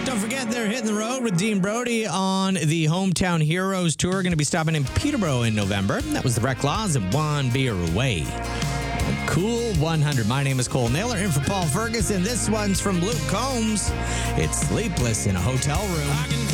Don't forget, they're hitting the road with Dean Brody on the Hometown Heroes Tour. Going to be stopping in Peterborough in November. That was the Wreck Laws and One Beer Away. Cool 100. My name is Cole Naylor, in for Paul Ferguson. This one's from Luke Combs. It's Sleepless in a Hotel Room.